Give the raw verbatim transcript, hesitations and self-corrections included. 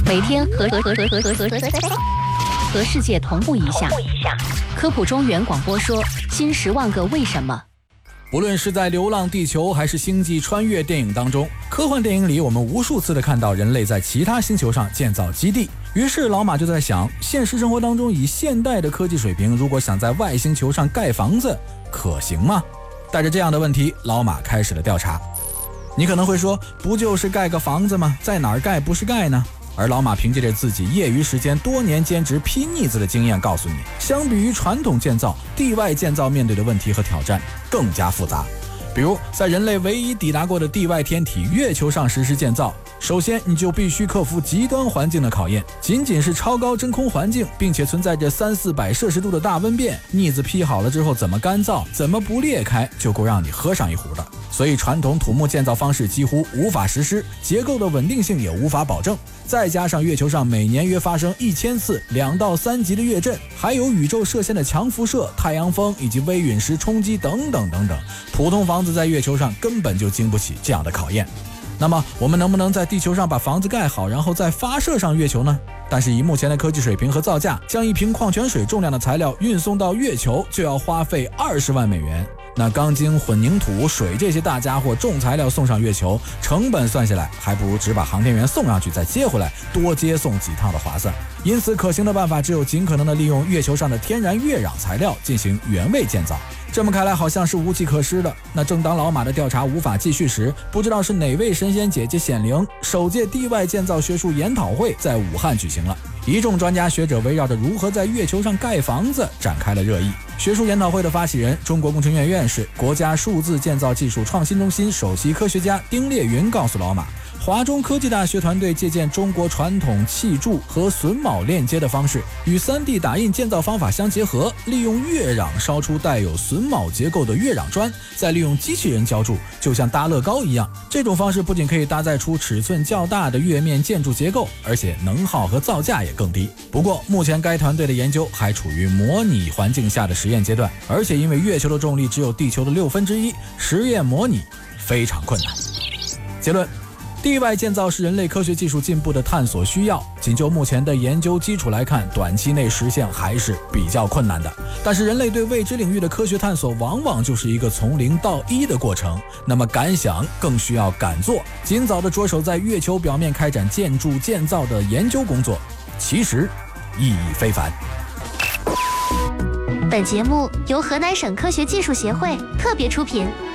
每天和和和和和和和和和世界同步一下。科普中原广播说：新十万个为什么。 不论是在《流浪地球》还是《星际穿越》电影当中，科幻电影里我们无数次的看到人类在其他星球上建造基地。于是老马就在想，现实生活当中以现代的科技水平，如果想在外星球上盖房子，可行吗？带着这样的问题，老马开始了调查。你可能会说，不就是盖个房子吗？在哪儿盖不是盖呢？而老马凭借着自己业余时间多年兼职拼腻子的经验告诉你，相比于传统建造，地外建造面对的问题和挑战更加复杂。比如在人类唯一抵达过的地外天体月球上实施建造，首先你就必须克服极端环境的考验，仅仅是超高真空环境，并且存在着三四百摄氏度的大温变，腻子劈好了之后怎么干燥，怎么不裂开，就够让你喝上一壶的。所以传统土木建造方式几乎无法实施，结构的稳定性也无法保证。再加上月球上每年约发生一千次两到三级的月震，还有宇宙射线的强辐射、太阳风以及微陨石冲击等等等等，普通房子在月球上根本就经不起这样的考验。那么我们能不能在地球上把房子盖好，然后再发射上月球呢？但是以目前的科技水平和造价，将一瓶矿泉水重量的材料运送到月球就要花费二十万美元。那钢筋、混凝土、水这些大家伙重材料送上月球，成本算下来还不如只把航天员送上去再接回来，多接送几趟的划算。因此可行的办法只有尽可能的利用月球上的天然月壤材料进行原位建造。这么看来好像是无计可施的。那正当老马的调查无法继续时，不知道是哪位神仙姐姐显灵，首届地外建造学术研讨会在武汉举行了。一众专家学者围绕着如何在月球上盖房子展开了热议。学术研讨会的发起人，中国工程院院士、国家数字建造技术创新中心首席科学家丁烈云告诉老马，华中科技大学团队借鉴中国传统砌筑和榫卯链接的方式，与 三 D 打印建造方法相结合，利用月壤烧出带有榫卯结构的月壤砖，再利用机器人浇筑，就像搭乐高一样。这种方式不仅可以搭载出尺寸较大的月面建筑结构，而且能耗和造价也更低。不过目前该团队的研究还处于模拟环境下的实验阶段，而且因为月球的重力只有地球的六分之一，实验模拟非常困难。结论，地外建造是人类科学技术进步的探索需要，仅就目前的研究基础来看，短期内实现还是比较困难的。但是人类对未知领域的科学探索往往就是一个从零到一的过程，那么敢想更需要敢做，尽早的着手在月球表面开展建筑建造的研究工作，其实意义非凡。 本节目由河南省科学技术协会特别出品。